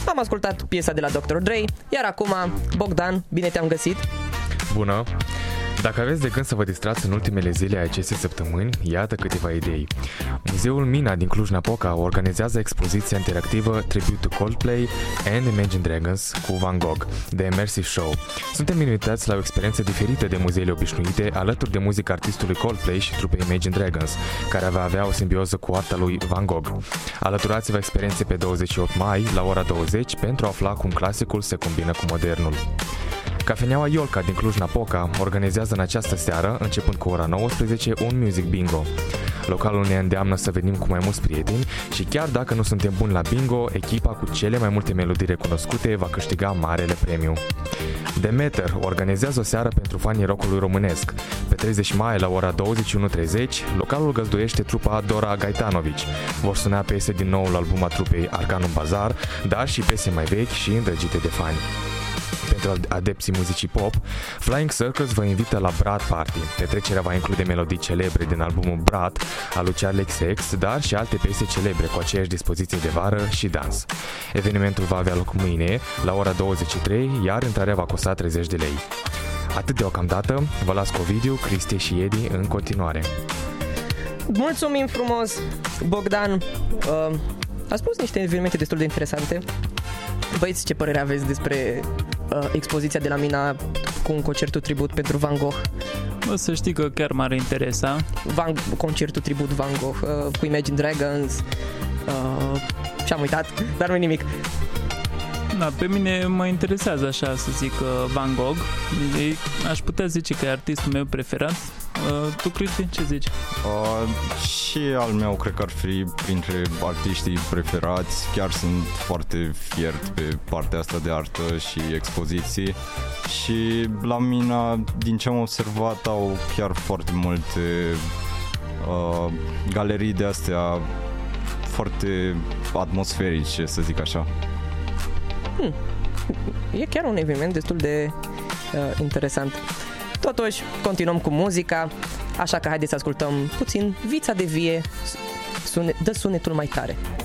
Am ascultat piesa de la Dr. Dre, iar acum, Bogdan, bine te-am găsit. Bună! Dacă aveți de gând să vă distrați în ultimele zile a acestei săptămâni, iată câteva idei. Muzeul Mina din Cluj-Napoca organizează expoziția interactivă Tribute to Coldplay and Imagine Dragons cu Van Gogh, The Immersive Show. Suntem invitați la o experiență diferită de muzeele obișnuite, alături de muzica artistului Coldplay și trupei Imagine Dragons, care va avea o simbioză cu arta lui Van Gogh. Alăturați-vă experiențe pe 28 mai, la ora 20, pentru a afla cum clasicul se combină cu modernul. Cafeneaua Iolca din Cluj-Napoca organizează în această seară, începând cu ora 19, un music bingo. Localul ne îndeamnă să venim cu mai mulți prieteni și chiar dacă nu suntem buni la bingo, echipa cu cele mai multe melodii recunoscute va câștiga marele premiu. Demeter organizează o seară pentru fanii rockului românesc. Pe 30 mai, la ora 21:30, localul găzduiește trupa Dora Gaetanovici. Vor suna piese din noul album a trupei Arcanum Bazar, dar și piese mai vechi și îndrăgite de fani. Pentru adepții muzicii pop, Flying Circus vă invită la Brat Party. Petrecerea va include melodii celebre din albumul Brat al lui Charli XCX, dar și alte piese celebre cu aceeași dispoziție de vară și dans. Evenimentul va avea loc mâine, la ora 23, iar intrarea va costa 30 de lei. Atât deocamdată, vă las cu Ovidiu, Cristi și Edi în continuare. Mulțumim frumos, Bogdan. A spus niște evenimente destul de interesante. Băieți, ce părere aveți despre expoziția de la Mina cu un concertul tribut pentru Van Gogh? O să știi că chiar m-ar interesa. Concertul tribut Van Gogh cu Imagine Dragons și-am uitat, dar nu-i nimic. Da, pe mine mă interesează așa să zic Van Gogh. Aș putea zice că e artistul meu preferat. Tu, Cristi, ce zici? Și al meu cred că ar fi printre artiștii preferați. Chiar sunt foarte fiert pe partea asta de artă și expoziții. Și la mine, din ce am observat, au chiar foarte multe galerii de astea foarte atmosferice, să zic așa. E chiar un eveniment destul de interesant. Totuși, continuăm cu muzica, așa că haideți să ascultăm puțin Vița de Vie, dă sunetul mai tare.